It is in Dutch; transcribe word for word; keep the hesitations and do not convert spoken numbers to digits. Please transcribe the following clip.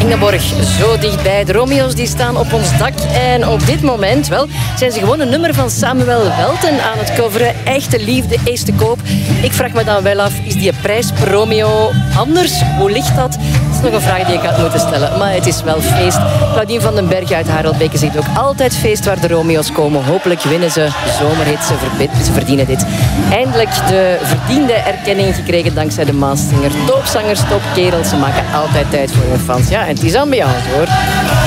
Ingeborg, zo dichtbij. De Romeo's die staan op ons dak. En op dit moment wel, zijn ze gewoon een nummer van Samuel Welten aan het coveren. Echte liefde is te koop. Ik vraag me dan wel af, is die prijs per Romeo anders? Hoe ligt dat? Dat is nog een vraag die ik had moeten stellen. Maar het is wel feest. Claudine van den Berg uit Harelbeke zegt ook altijd feest waar de Romeo's komen. Hopelijk winnen ze zomerhit. Ze, verbe- ze verdienen dit. Eindelijk de verdiende erkenning gekregen dankzij de Maaszinger. Topzangers, topkerels. Ze maken altijd tijd voor hun fans. Ja, en het is ambiance hoor.